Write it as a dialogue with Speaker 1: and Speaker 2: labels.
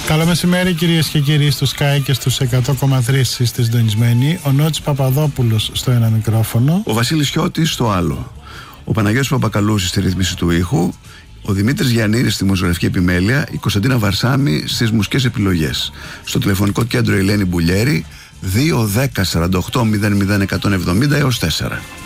Speaker 1: Καλό μεσημέρι κυρίες και κύριοι, στο Sky και στους 100,3 είστε συντονισμένοι. Ο Νότης Παπαδόπουλος στο ένα μικρόφωνο,
Speaker 2: ο Βασίλης Χιώτης στο άλλο, ο Παναγιώτης Παπακαλούζης στη ρύθμιση του ήχου, ο Δημήτρης Γιαννίδης στη μοζωρευτική επιμέλεια, η Κωνσταντίνα Βαρσάμη στις μουσικές επιλογές. Στο τηλεφωνικό κέντρο η Ελένη Μπουλιέρη, 2 10 48 00 170 έως 4.